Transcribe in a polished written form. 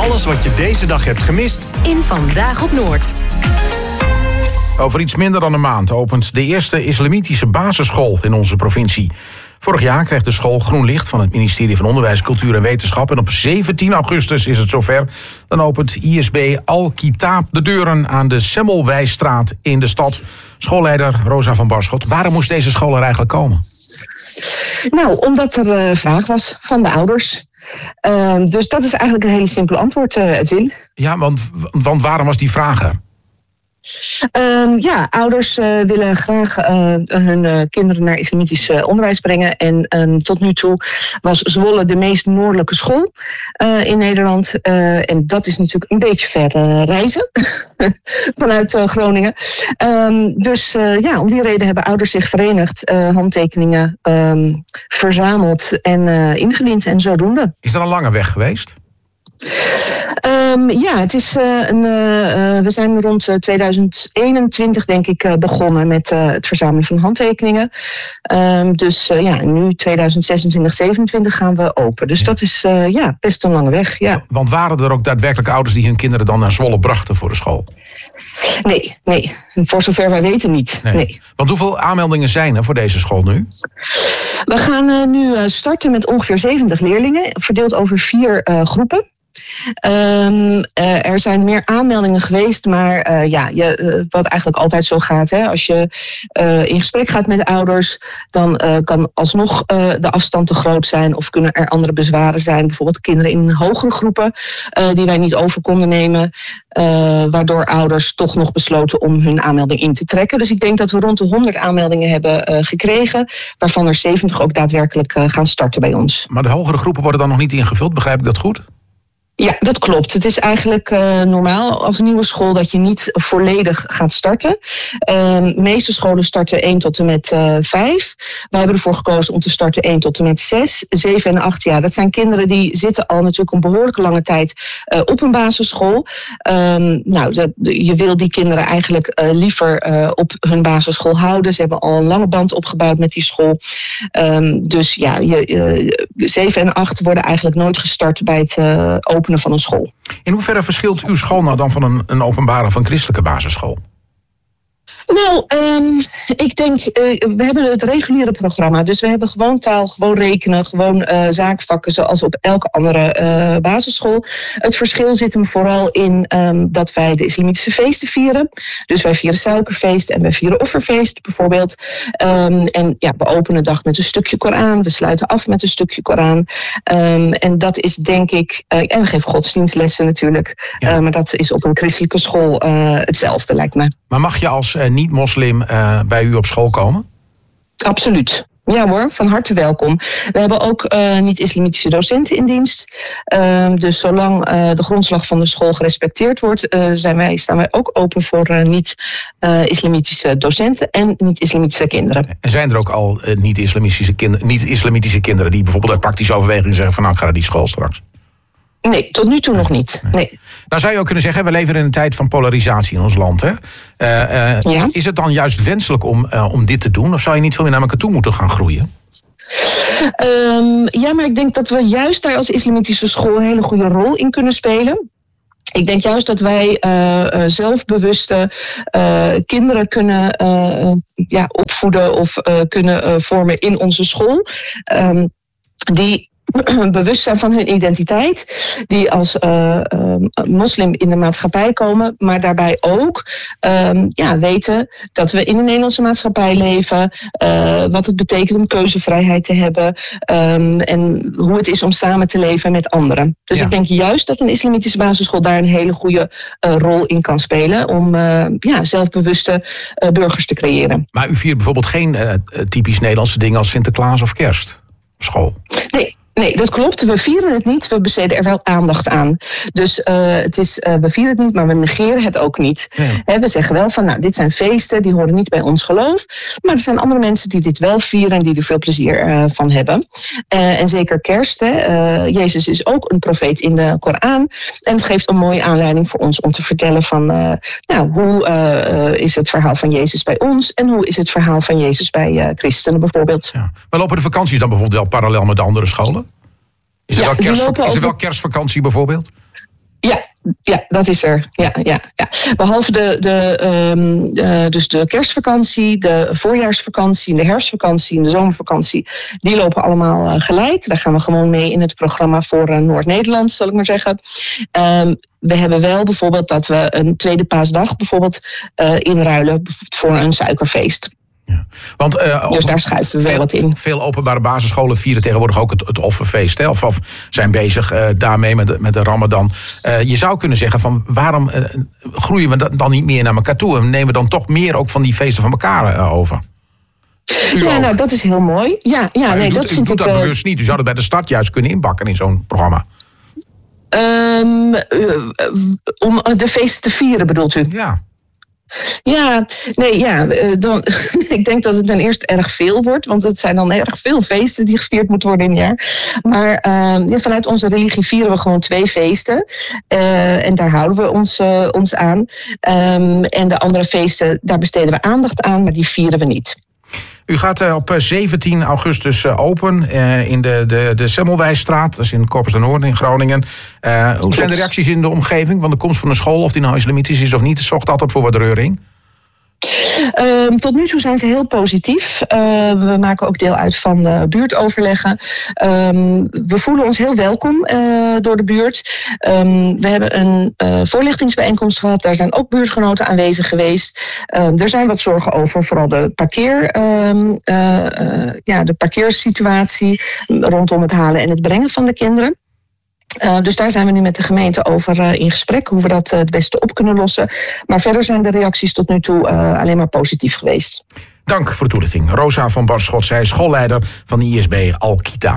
Alles wat je deze dag hebt gemist in Vandaag op Noord. Over iets minder dan een maand opent de eerste islamitische basisschool in onze provincie. Vorig jaar kreeg de school groen licht van het ministerie van Onderwijs, Cultuur en Wetenschap. En op 17 augustus is het zover. Dan opent ISB Al-Kitab de deuren aan de Semmelwijsstraat in de stad. Schoolleider Rosa van Barschot. Waarom moest deze school er eigenlijk komen? Nou, omdat er vraag was van de ouders. Dus dat is eigenlijk een hele simpel antwoord, Edwin. Ja, want waarom was die vraag er? Ouders willen graag hun kinderen naar islamitisch onderwijs brengen. En tot nu toe was Zwolle de meest noordelijke school in Nederland. En dat is natuurlijk een beetje ver reizen vanuit Groningen. Om die reden hebben ouders zich verenigd, handtekeningen verzameld en ingediend en zodoende. Is dat een lange weg geweest? Het is we zijn rond 2021 denk ik begonnen met het verzamelen van handtekeningen. Nu 2026, 27 gaan we open. Dus dat is best een lange weg. Ja. Want waren er ook daadwerkelijk ouders die hun kinderen dan naar Zwolle brachten voor de school? Nee. Voor zover wij weten niet. Nee. Want hoeveel aanmeldingen zijn er voor deze school nu? We gaan nu starten met ongeveer 70 leerlingen, verdeeld over 4 groepen. Er zijn meer aanmeldingen geweest, maar wat eigenlijk altijd zo gaat. Hè, als je in gesprek gaat met de ouders, dan kan alsnog de afstand te groot zijn. Of kunnen er andere bezwaren zijn. Bijvoorbeeld kinderen in hogere groepen die wij niet over konden nemen. Waardoor ouders toch nog besloten om hun aanmelding in te trekken. Dus ik denk dat we rond de 100 aanmeldingen hebben gekregen. Waarvan er 70 ook daadwerkelijk gaan starten bij ons. Maar de hogere groepen worden dan nog niet ingevuld, begrijp ik dat goed? Ja, dat klopt. Het is eigenlijk normaal als nieuwe school dat je niet volledig gaat starten. De meeste scholen starten 1 tot en met 5. Wij hebben ervoor gekozen om te starten 1 tot en met 6. 7 en 8 jaar. Dat zijn kinderen die zitten al natuurlijk een behoorlijke lange tijd op een basisschool. Je wil die kinderen eigenlijk liever op hun basisschool houden. Ze hebben al een lange band opgebouwd met die school. 7 en 8 worden eigenlijk nooit gestart bij het openen van een school. In hoeverre verschilt uw school nou dan van een openbare of een christelijke basisschool? Ik denk, we hebben het reguliere programma. Dus we hebben gewoon taal, gewoon rekenen, gewoon zaakvakken zoals op elke andere basisschool. Het verschil zit hem vooral in dat wij de islamitische feesten vieren. Dus wij vieren suikerfeest en wij vieren offerfeest bijvoorbeeld. We openen de dag met een stukje Koran. We sluiten af met een stukje Koran. En dat is denk ik, en we geven godsdienstlessen natuurlijk. Ja. Maar dat is op een christelijke school hetzelfde lijkt me. Maar mag je als niet-moslim bij u op school komen? Absoluut. Ja hoor, van harte welkom. We hebben ook niet-islamitische docenten in dienst. Dus zolang de grondslag van de school gerespecteerd wordt, staan wij ook open voor niet-islamitische docenten en niet-islamitische kinderen. En zijn er ook al niet-islamitische kinderen die bijvoorbeeld uit praktische overweging zeggen van nou, ik ga naar die school straks? Nee, tot nu toe nog niet. Nee. Nou zou je ook kunnen zeggen, we leven in een tijd van polarisatie in ons land. Hè? Is het dan juist wenselijk om dit te doen? Of zou je niet veel meer naar elkaar toe moeten gaan groeien? Maar ik denk dat we juist daar als islamitische school een hele goede rol in kunnen spelen. Ik denk juist dat wij zelfbewuste kinderen kunnen opvoeden of kunnen vormen in onze school. Die bewust zijn van hun identiteit, die als moslim in de maatschappij komen, maar daarbij ook weten dat we in een Nederlandse maatschappij leven, wat het betekent om keuzevrijheid te hebben en hoe het is om samen te leven met anderen. Dus ik denk juist dat een islamitische basisschool daar een hele goede rol in kan spelen om zelfbewuste burgers te creëren. Maar u viert bijvoorbeeld geen typisch Nederlandse dingen als Sinterklaas of kerst op school? Nee, dat klopt. We vieren het niet. We besteden er wel aandacht aan. Dus we vieren het niet, maar we negeren het ook niet. Ja. We zeggen wel van, dit zijn feesten, die horen niet bij ons geloof. Maar er zijn andere mensen die dit wel vieren en die er veel plezier van hebben. En zeker kerst. Jezus is ook een profeet in de Koran. En het geeft een mooie aanleiding voor ons om te vertellen van, hoe is het verhaal van Jezus bij ons en hoe is het verhaal van Jezus bij christenen bijvoorbeeld. Ja. Maar lopen de vakanties dan bijvoorbeeld wel parallel met de andere scholen? Is er wel kerstvakantie bijvoorbeeld? Ja, dat is er. Ja. Behalve dus de kerstvakantie, de voorjaarsvakantie, de herfstvakantie en de zomervakantie. Die lopen allemaal gelijk. Daar gaan we gewoon mee in het programma voor Noord-Nederland, zal ik maar zeggen. We hebben wel bijvoorbeeld dat we een tweede paasdag bijvoorbeeld inruilen voor een suikerfeest. Ja. Want, dus daar schuiven we wel wat in. Veel openbare basisscholen vieren tegenwoordig ook het offerfeest. Hè? Of zijn bezig daarmee met de Ramadan. Je zou kunnen zeggen van waarom groeien we dan niet meer naar elkaar toe? En nemen we dan toch meer ook van die feesten van elkaar over? Nou, dat is heel mooi. Dat vind ik bewust niet. U zou het bij de start juist kunnen inbakken in zo'n programma. Om de feesten te vieren, bedoelt u? Ja. Ik denk dat het ten eerste erg veel wordt, want het zijn dan erg veel feesten die gevierd moeten worden in een jaar. Maar vanuit onze religie vieren we gewoon 2 feesten. En daar houden we ons aan. En de andere feesten, daar besteden we aandacht aan, maar die vieren we niet. U gaat op 17 augustus open in de Semmelweisstraat. Dat is in Corpus de Noorden in Groningen. Hoe zijn de reacties in de omgeving van de komst van de school? Of die nou islamitisch is of niet, zorgt altijd voor wat reuring? Tot nu toe zijn ze heel positief. We maken ook deel uit van buurtoverleggen. We voelen ons heel welkom door de buurt. We hebben een voorlichtingsbijeenkomst gehad. Daar zijn ook buurtgenoten aanwezig geweest. Er zijn wat zorgen over vooral de parkeersituatie rondom het halen en het brengen van de kinderen. Dus daar zijn we nu met de gemeente over in gesprek, hoe we dat het beste op kunnen lossen. Maar verder zijn de reacties tot nu toe alleen maar positief geweest. Dank voor de toelichting. Rosa van Barschot, zij is schoolleider van de ISB Alkita.